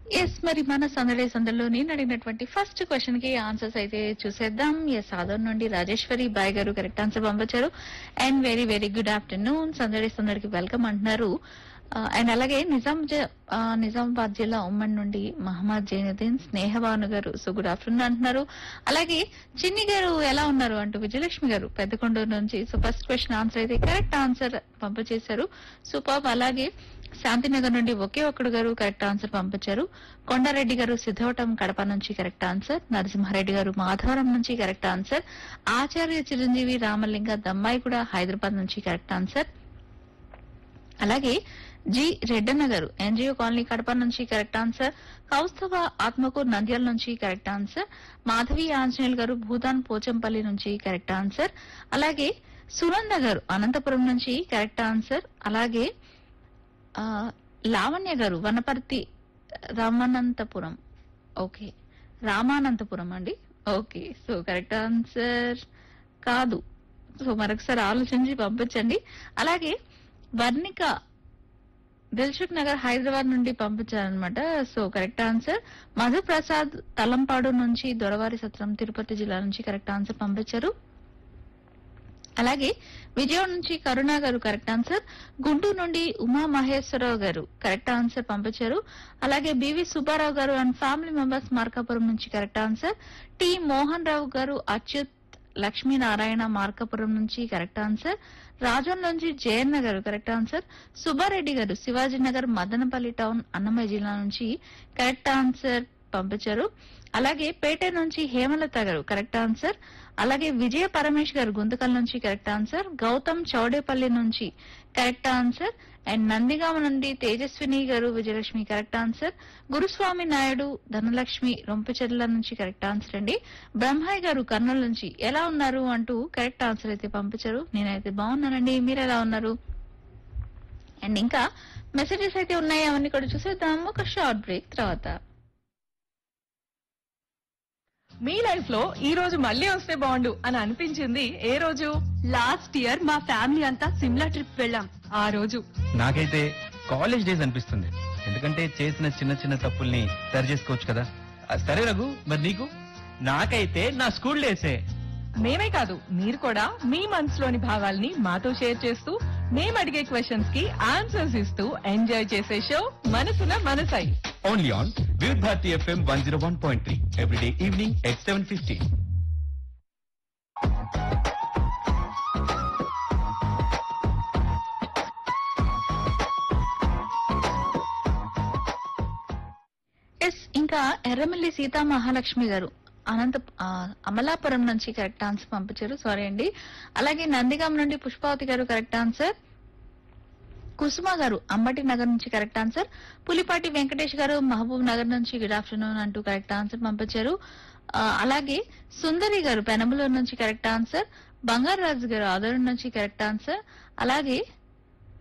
Yes మరి మన సందడే సందడిలో నేను అడిగినటువంటి ఫస్ట్ క్వశ్చన్ కి ఆన్సర్స్ అయితే చూసేద్దాం. ఎస్ ఆదర్ నుండి రాజేశ్వరి బాయ్ గారు కరెక్ట్ ఆన్సర్ పంపించారు. And very very good afternoon, సందడి సందడికి వెల్కమ్ అంటున్నారు. అండ్ అలాగే నిజామాబాద్ జిల్లా ఉమ్మడి నుండి మహమ్మద్ జైనుద్దీన్ స్నేహభాను గారు సో గుడ్ ఆఫ్టర్నూన్ అంటున్నారు. అలాగే చిన్ని గారు ఎలా ఉన్నారు అంటూ విజయలక్ష్మి గారు పెద్దకొండూరు నుంచి సో ఫస్ట్ క్వశ్చన్ ఆన్సర్ అయితే కరెక్ట్ ఆన్సర్ పంపించేశారు. సూపర్. అలాగే శాంతినగర్ నుండి ఒకే ఒక్కడు గారు కరెక్ట్ ఆన్సర్ పంపించారు. కొండారెడ్డి గారు సిద్ధవటం కడప నుంచి కరెక్ట్ ఆన్సర్. నరసింహారెడ్డి గారు మాధవరం నుంచి కరెక్ట్ ఆన్సర్. ఆచార్య చిరంజీవి రామలింగ దమ్మాయి కూడా హైదరాబాద్ నుంచి కరెక్ట్ ఆన్సర్. అలాగే జి రెడ్డన్న గారు ఎన్జిఓ కాలనీ కడప నుంచి కరెక్ట్ ఆన్సర్. కౌస్తవ ఆత్మకూర్ నంద్యాల నుంచి కరెక్ట్ ఆన్సర్. మాధవి ఆంజనేయులు గారు భూదాన్ పోచంపల్లి నుంచి కరెక్ట్ ఆన్సర్. అలాగే సునంద గారు అనంతపురం నుంచి కరెక్ట్ ఆన్సర్. అలాగే లావణ్య గారు వనపర్తి రామానంతపురం ఓకే రామానంతపురం అండి. ఓకే సో కరెక్ట్ ఆన్సర్ కాదు. సో మరొకసారి ఆలోచించి పంపించండి. అలాగే వర్ణిక దిల్సుఖ్ నగర్ హైదరాబాద్ నుండి పంపించారనమాట. So correct answer. Madhu Prasad Talampadu నుంచి దొరవారి సత్రం తిరుపతి జిల్లా నుంచి కరెక్ట్ ఆన్సర్ పంపించారు. అలాగే విజయవాడ నుంచి కరుణ గారు కరెక్ట్ ఆన్సర్. గుంటూరు నుండి ఉమా మహేశ్వరరావు గారు కరెక్ట్ ఆన్సర్ పంపించారు. అలాగే బివి సుబ్బారావు గారు అండ్ ఫ్యామిలీ మెంబర్స్ మార్కాపురం నుంచి correct answer. T Mohan Rao గారు అచ్యుత్ లక్ష్మీనారాయణ మార్కాపురం నుంచి కరెక్ట్ ఆన్సర్. రాజన్ నుంచి జయన్న గారు కరెక్ట్ ఆన్సర్. సుబ్బారెడ్డి గారు శివాజీనగర్ మదనపల్లి టౌన్ అన్నమయ్య జిల్లా నుంచి కరెక్ట్ ఆన్సర్ పంపించారు. అలాగే పేట నుంచి హేమలత గారు కరెక్ట్ ఆన్సర్. అలాగే విజయ పరమేష్ గారు గుంతకల్ నుంచి కరెక్ట్ ఆన్సర్. గౌతమ్ చౌడేపల్లి నుంచి కరెక్ట్ ఆన్సర్. అండ్ నందిగామ నుండి తేజస్విని గారు విజయలక్ష్మి కరెక్ట్ ఆన్సర్. గురుస్వామి నాయుడు ధనలక్ష్మి రొంపిచెర్ల నుంచి కరెక్ట్ ఆన్సర్ అండి. బ్రహ్మయ్య గారు కర్నూలు నుంచి ఎలా ఉన్నారు అంటూ కరెక్ట్ ఆన్సర్ అయితే పంపించారు. నేనైతే బాగున్నానండి, మీరు ఎలా ఉన్నారు? అండ్ ఇంకా మెసేజెస్ అయితే ఉన్నాయి, అవన్నీ కూడా చూసేద్దాం ఒక షార్ట్ బ్రేక్ తర్వాత. మీ లైఫ్ లో ఈ రోజు మళ్ళీ వస్తే బాగుండు అని అనిపించింది ఏ రోజు? లాస్ట్ ఇయర్ మా ఫ్యామిలీ అంతా సిమ్లా ట్రిప్ వెళ్ళాం. ఆ రోజు నాకైతే కాలేజ్ డేస్ అనిపిస్తుంది. ఎందుకంటే చేసిన చిన్న చిన్న తప్పుల్ని సరి చేసుకోవచ్చు కదా. సరే రఘు, మరి నీకు? నాకైతే నా స్కూల్ డేసే. మేమే కాదు, మీరు కూడా మీ మనసులోని భావాల్ని మాతో షేర్ చేస్తూ మేము అడిగే క్వశ్చన్స్ కి ఆన్సర్స్ ఇస్తూ ఎంజాయ్ చేసే షో మనసున మనసై. Only on Vividh Bharati FM 101.3 everyday evening at 7:50. Yes ఇంకా ఎర్రమిల్లి సీతా మహాలక్ష్మి గారు అమలాపురం నుంచి కరెక్ట్ ఆన్సర్ పంపించారు. సారీ అండి. అలాగే నందిగాం నుండి పుష్పావతి గారు కరెక్ట్ ఆన్సర్. కుసుమ గారు అంబటి నగర్ నుంచి కరెక్ట్ ఆన్సర్. పులిపాటి వెంకటేష్ గారు మహబూబ్ నగర్ నుంచి గుడ్ ఆఫ్టర్నూన్ అంటూ కరెక్ట్ ఆన్సర్ పంపించారు. అలాగే సుందరి గారు పెనమలూరు నుంచి కరెక్ట్ ఆన్సర్. బంగారాజు గారు ఆదరణ నుంచి కరెక్ట్ ఆన్సర్. అలాగే